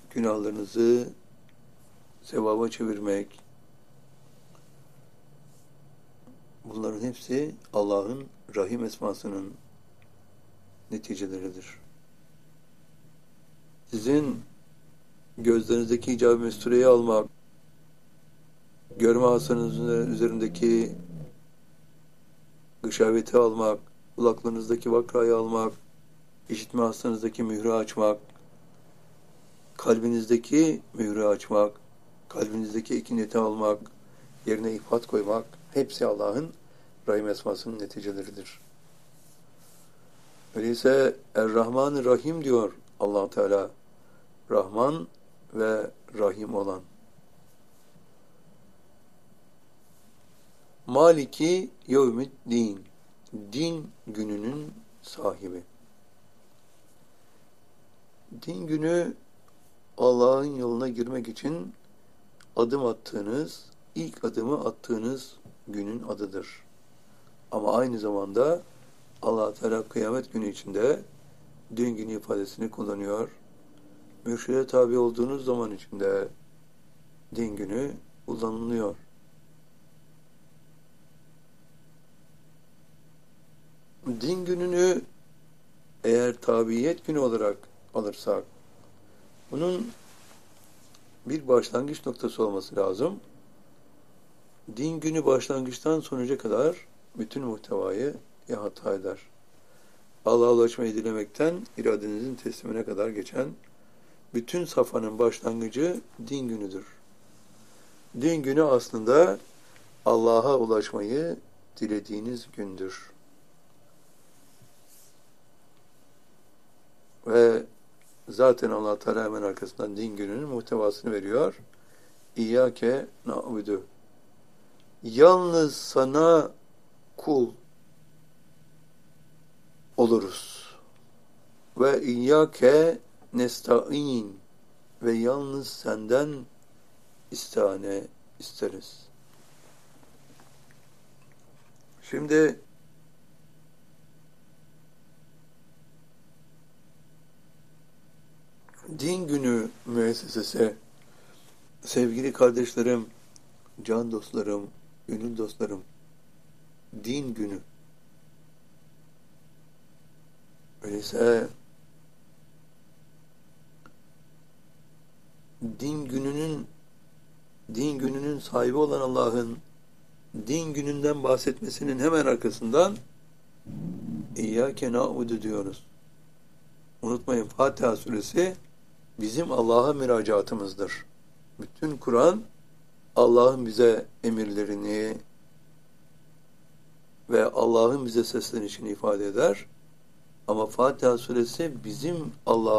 günahlarınızı sevaba çevirmek, bunların hepsi Allah'ın Rahim esmasının neticeleridir. Sizin gözlerinizdeki icab-ı mestureyi almak, görme hastanızın üzerindeki gışaveti almak, kulaklarınızdaki vakrayı almak, işitme hastanızdaki mührü açmak, kalbinizdeki mührü açmak, kalbinizdeki ekineti almak, yerine ifat koymak, hepsi Allah'ın Rahim esmasının neticeleridir. Öyleyse Er-Rahman-ı Rahim diyor Allah Teala. Rahman ve Rahim olan. Maliki Yevmiddin. Din gününün sahibi. Din günü Allah'ın yoluna girmek için ilk adımı attığınız günün adıdır. Ama aynı zamanda Allah Teala kıyamet günü içinde din günü ifadesini kullanıyor. Mürşide tabi olduğunuz zaman içinde din günü kullanılıyor. Din gününü eğer tabiyet günü olarak alırsak, bunun bir başlangıç noktası olması lazım. Din günü başlangıçtan sonuca kadar bütün muhtevayı ihata eder. Allah'a ulaşmayı dilemekten iradenizin teslimine kadar geçen bütün safhanın başlangıcı din günüdür. Din günü aslında Allah'a ulaşmayı dilediğiniz gündür. Ve zaten Allah Teala hemen arkasından din gününün muhtevasını veriyor. İyyâke na'budu. Yalnız sana kul oluruz. Ve iyyâke nesta'in. Ve yalnız senden istihane isteriz. Şimdi Din Günü müessesesi, sevgili kardeşlerim, can dostlarım, gönül dostlarım, Din Günü. Öyleyse din gününün sahibi olan Allah'ın din gününden bahsetmesinin hemen arkasından İyyâke na'budu diyoruz. Unutmayın, Fatiha suresi bizim Allah'a müracaatımızdır. Bütün Kur'an Allah'ın bize emirlerini ve Allah'ın bize seslenişini ifade eder. Ama Fatiha suresi bizim Allah'a